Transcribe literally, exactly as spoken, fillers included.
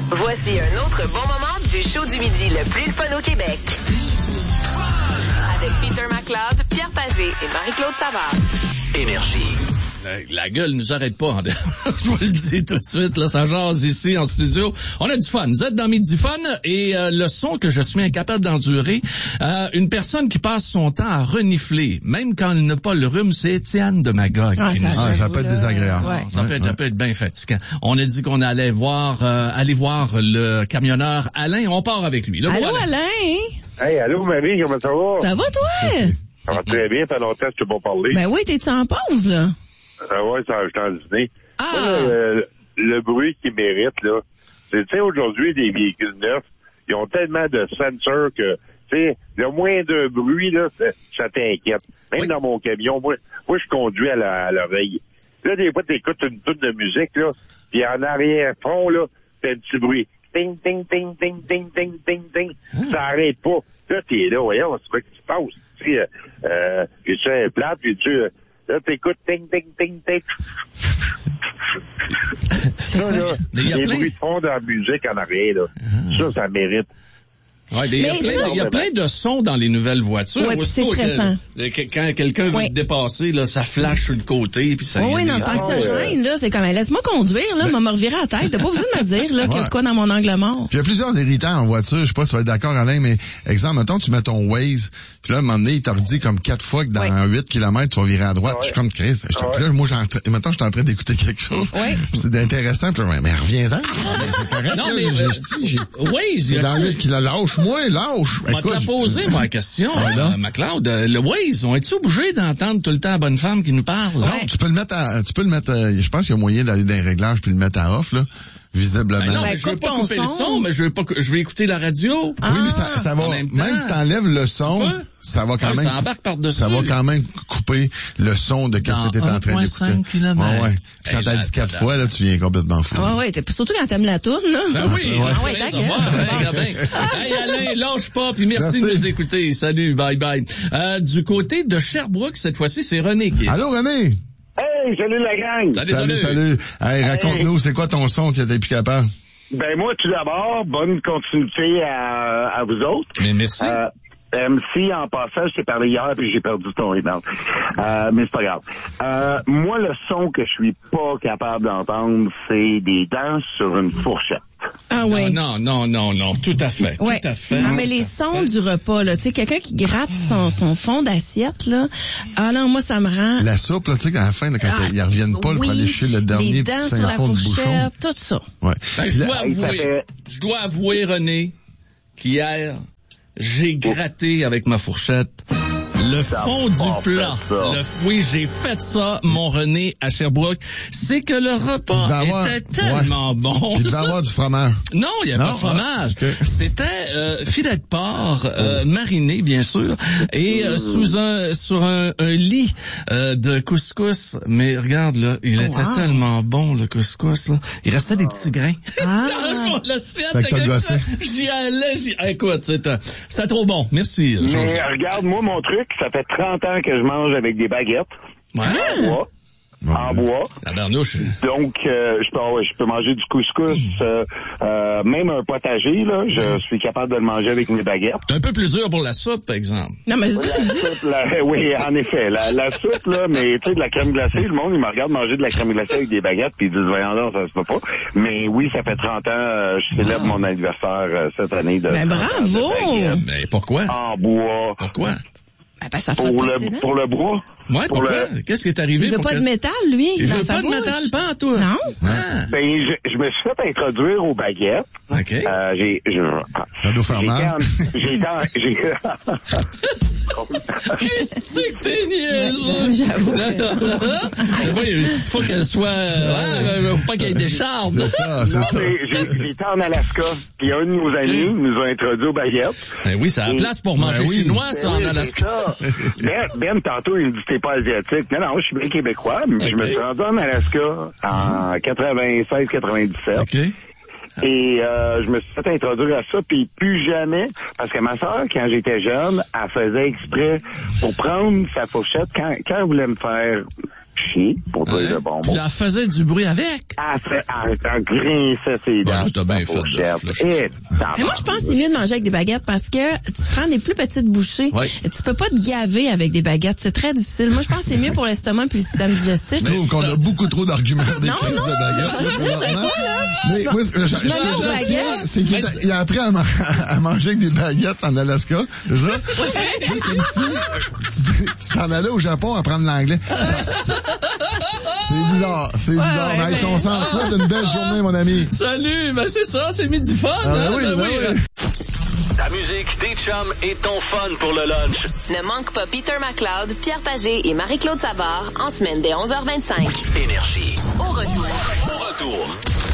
Voici un autre bon moment du show du midi le plus fun au Québec. Avec Peter McLeod, Pierre Pagé et Marie-Claude Savard. Énergie. La, la gueule nous arrête pas. Je vous le dis tout de suite, là, ça jase ici en studio. On a du fun. Vous êtes dans Midi Fun et euh, le son que je suis incapable d'endurer, euh, une personne qui passe son temps à renifler, même quand elle n'a pas le rhume, c'est Étienne de Magog. Ah, ça, ah, ça peut être désagréable. Ouais. Ça, peut être, ça peut être bien fatigant. On a dit qu'on allait voir, euh, aller voir le camionneur Alain. On part avec lui. Là, allô, voilà. Alain? Hey, allô, Marie, comment ça va? Ça va, toi? Ça va très bien, ça fait longtemps que je t'ai pas parlé. Ben oui, t'es-tu en pause, là? Ah ouais, ça, je suis en dîner. Ah! Moi, là, le, le bruit qu'ils méritent, là, c'est, tu sais, aujourd'hui, des véhicules neufs, ils ont tellement de sensors que, tu sais, le moindre bruit, là, ça, ça t'inquiète. Même oui. Dans mon camion, moi, moi, je conduis à, la, à l'oreille. Là, des fois, t'écoutes une toute de musique, là, puis en arrière-fond, là, t'as un petit bruit. Ting, ting, ting, ting, ting, ting, ting, ting. Ah. Ça arrête pas. Là, t'es là, voyons, c'est quoi qui se passe? Tu sais, euh, j'ai-tu un plat, puis tu là, t'écoutes, ting, ting, ting, ting. Ça, là, les plein... bruits de fond de la musique en arrière, là. Ah. Ça, ça mérite. Ouais, il y a, plein, ça, il y a plein de sons dans les nouvelles voitures. Ouais, c'est stressant. Que, que, quand quelqu'un ouais. veut te dépasser, là, ça flash sur le côté, puis ça. Oh, oui, non, tant que ça gêne, là, c'est comme, laisse-moi conduire, là, mais... me revirer la tête. T'as pas besoin de me dire, là, ouais. qu'il y a de quoi dans mon angle mort. Puis il y a plusieurs irritants en voiture. Je sais pas si tu vas être d'accord, Alain, mais exemple, mettons, tu mets ton Waze, puis là, à un moment donné, il t'a redit comme quatre fois que dans ouais. huit kilomètres, tu vas virer à droite. Ouais. Je suis comme Chris. Je ouais. Là, moi, j'en, mettons, je suis en train d'écouter quelque chose. Ouais. C'est intéressant. Puis là, mais reviens-en. C'est correct. Non, mais, euh, j'ai, Waze, c'est dans huit kilomètres. Lâche-moi, lâche. On va te la poser, ma question, euh, McLeod. Euh, le Waze, on est-tu obligé d'entendre tout le temps la bonne femme qui nous parle? Non, ouais. tu peux le mettre à, tu peux le mettre, à, je pense qu'il y a moyen d'aller dans les réglages puis le mettre à off, là. Visiblement. Ben non, mais ben, je veux pas couper son. le son, mais je veux pas, je vais écouter la radio. Ah, oui, mais ça, ça va, même, même si t'enlèves le son, ça va quand ah, même, ça embarque par-dessus. Ça va quand même couper le son de qu'est-ce que t'es en train d'écouter. Ouais, ouais. Puis quand t'as dit quatre fois, là, tu viens complètement fou. Ouais, ouais, surtout quand t'aimes la tourne, là. Ben oui, ouais, ah ouais, d'accord. Hey, Alain, lâche pas, puis merci, merci de nous écouter. Salut, bye bye. Euh, du côté de Sherbrooke, cette fois-ci, c'est René qui est. Allô, René? Hey, salut la gang! Salut, salut! Salut, salut. Hey, raconte-nous, hey. C'est quoi ton son que t'es plus capable? Ben moi, tout d'abord, bonne continuité à, à vous autres. Mais merci. Euh, M C, en passant, je t'ai parlé hier puis j'ai perdu ton email. Euh, mais c'est pas grave. Euh, moi, le son que je suis pas capable d'entendre, c'est des dents sur une fourchette. Ah oui. Non, non, non, non, tout à fait, ouais. tout à fait. Non, mais les sons du repas, là, tu sais, quelqu'un qui gratte son, son fond d'assiette, là, ah non, moi, ça me rend... La soupe, là, tu sais, à la fin, là, quand ah, ils reviennent pas, oui, pour aller chez le dernier les dents sur la fourchette, tout ça. Ouais. Ben, je dois avouer, fait... je dois avouer, René, qu'hier, j'ai gratté avec ma fourchette le fond du plat. Le, oui, j'ai fait ça, mon René, à Sherbrooke. C'est que le repas avoir, était tellement ouais. bon. Il devait avoir du fromage. Non, il n'y a non, pas de fromage. Okay. C'était euh, filet de porc euh, oh. mariné, bien sûr, et euh, sous un sur un, un lit euh, de couscous. Mais regarde, là, il oh, était wow. tellement bon, le couscous. Là. Il restait des petits grains. Ah. Dans le fond de l'assiette. J'y allais. J'y... Écoute, c'était, c'était trop bon. Merci. Mais Joseph. Regarde, moi, mon truc, ça fait trente ans que je mange avec des baguettes. Ouais. En bois. Bon, en bois. La bernouche. Donc, euh, je peux, je peux manger du couscous, euh, euh, même un potager, là, je suis capable de le manger avec mes baguettes. C'est un peu plus dur pour la soupe, par exemple. Non, mais oui, la soupe, la, oui, en effet. La, la soupe, là, mais tu sais, de la crème glacée, le monde, il me regarde manger de la crème glacée avec des baguettes, puis ils disent, voyons donc, ça se peut pas. Mais oui, ça fait trente ans, euh, je célèbre ah. mon anniversaire euh, cette année. De, ben, bravo! De mais pourquoi? En bois. Pourquoi? Ben, ben, ça pour, le, pour le bois. Ouais, pour pourquoi? Le... Qu'est-ce qui est arrivé? Il veut pour pas que... de métal, lui, Il dans veut sa pas bouche. de métal, pas toi. Non. Ah. Ben, je, je me suis fait introduire aux baguettes. OK. Euh, j'ai, je, ça doit faire mal. J'ai été en, j'ai, Qu'est-ce que t'es niaiseux? J'avoue. Il faut qu'elle soit, euh, faut pas qu'elle décharde. C'est ça, c'est non, ça. Mais j'ai, j'ai été en Alaska, puis un de nos amis nous a introduit aux baguettes. Ben oui, c'est la place pour manger ben oui. chinois, ça, ben en Alaska. Ben, Ben, tantôt, il me dit, t'es pas asiatique. Non, non, je suis bien québécois, mais okay. je me suis rendu en Alaska en quatre-vingt-seize quatre-vingt-dix-sept. Okay. Et euh, je me suis fait introduire à ça, puis plus jamais, parce que ma sœur, quand j'étais jeune, elle faisait exprès pour prendre sa fourchette, quand, quand elle voulait me faire chier, pour dire Ouais. le bon Puis mot. elle faisait du bruit avec. Elle fait, elle, elle grinçait ses dents. Ouais, t'as bien sa fait de fourchette. flusher Et, Mais moi, je pense que c'est mieux de manger avec des baguettes parce que tu prends des plus petites bouchées. Oui. Et tu peux pas te gaver avec des baguettes. C'est très difficile. Moi, je pense que c'est mieux pour l'estomac et le système digestif. Je trouve qu'on a beaucoup trop d'arguments des Non, crises non. de baguettes. là, présentement. Mais Je moi, ce que je, je ce que me je mange des retiens, baguettes. c'est qu'il Mais a, c'est- il a appris à, ma- à manger avec des baguettes en Alaska. C'est ça? C'est comme si tu tu t'en allais au Japon à apprendre l'anglais. C'est bizarre, c'est bizarre. ouais, Mais mais- on s'en souhaite une belle journée, mon ami. Salut, ben c'est ça, c'est mis du fun. Ah, ben hein? oui, Ben ben oui. oui. Ta musique, tes chums et ton fun pour le lunch. Ne manque pas Peter McLeod, Pierre Pagé et Marie-Claude Savard en semaine dès onze heures vingt-cinq. Énergie. Au retour. Au retour.